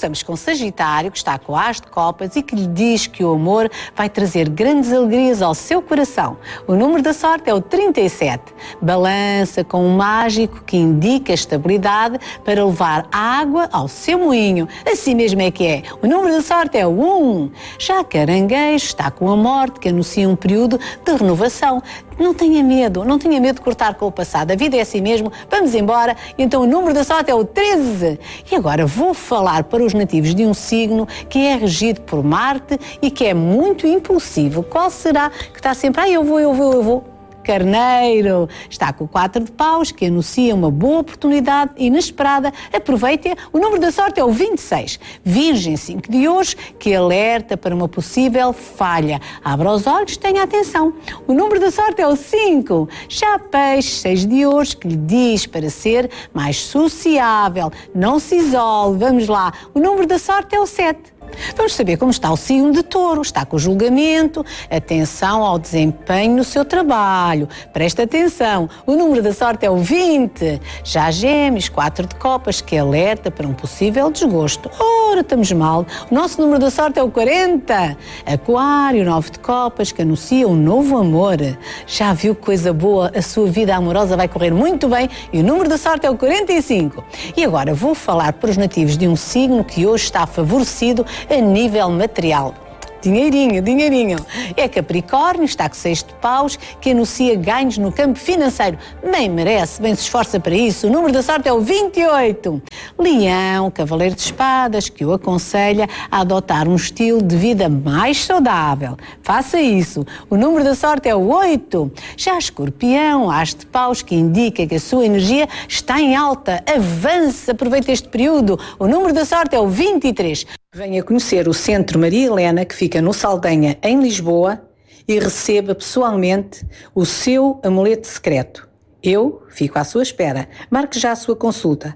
Começamos com Sagitário, que está com o As de Copas e que lhe diz que o amor vai trazer grandes alegrias ao seu coração. O número da sorte é o 37. Balança com um mágico que indica estabilidade para levar água ao seu moinho. Assim mesmo é que é. O número da sorte é o 1. Já Caranguejo está com a Morte, que anuncia um período de renovação. Não tenha medo de cortar com o passado. A vida é assim mesmo. Vamos embora. Então o número da sorte é o 13. E agora vou falar para os nativos de um signo que é regido por Marte e que é muito impulsivo. Qual será que está sempre, eu vou? Carneiro está com o 4 de paus, que anuncia uma boa oportunidade inesperada. Aproveite-a. O número da sorte é o 26. Virgem 5 de hoje, que alerta para uma possível falha. Abra os olhos, tenha atenção. O número da sorte é o 5. Já Peixe 6 de hoje, que lhe diz para ser mais sociável. Não se isole. Vamos lá. O número da sorte é o 7. Vamos saber como está o signo de Touro. Está com o julgamento. Atenção ao desempenho no seu trabalho. Presta atenção. O número da sorte é o 20. Já Gêmeos, 4 de copas, que alerta para um possível desgosto. Ora, estamos mal. O nosso número da sorte é o 40. Aquário, 9 de copas, que anuncia um novo amor. Já viu que coisa boa? A sua vida amorosa vai correr muito bem e o número da sorte é o 45. E agora vou falar para os nativos de um signo que hoje está favorecido a nível material. Dinheirinho. É Capricórnio, está com 6 de paus, que anuncia ganhos no campo financeiro. Bem merece, bem se esforça para isso. O número da sorte é o 28. Leão, cavaleiro de espadas, que o aconselha a adotar um estilo de vida mais saudável. Faça isso. O número da sorte é o 8. Já Escorpião, As de paus, que indica que a sua energia está em alta. Avance, aproveite este período. O número da sorte é o 23. Venha conhecer o Centro Maria Helena, que fica no Saldanha, em Lisboa, e receba pessoalmente o seu amuleto secreto. Eu fico à sua espera. Marque já a sua consulta.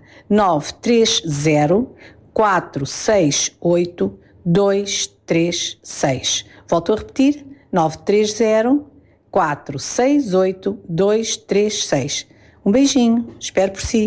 930 468 236. Volto a repetir. 930 468 236. Um beijinho. Espero por si.